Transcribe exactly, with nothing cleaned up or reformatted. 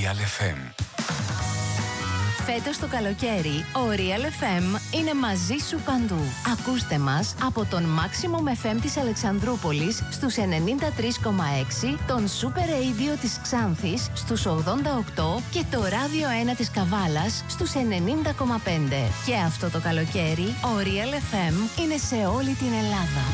Real εφ εμ. Φέτος το καλοκαίρι, ο Real εφ εμ είναι μαζί σου παντού. Ακούστε μας από τον Maximum εφ εμ της Αλεξανδρούπολης στους ενενήντα τρία κόμμα έξι, τον Super Radio της Ξάνθης στους ογδόντα οκτώ και το Ράδιο ένα της Καβάλας στους ενενήντα κόμμα πέντε. Και αυτό το καλοκαίρι, ο Real εφ εμ είναι σε όλη την Ελλάδα.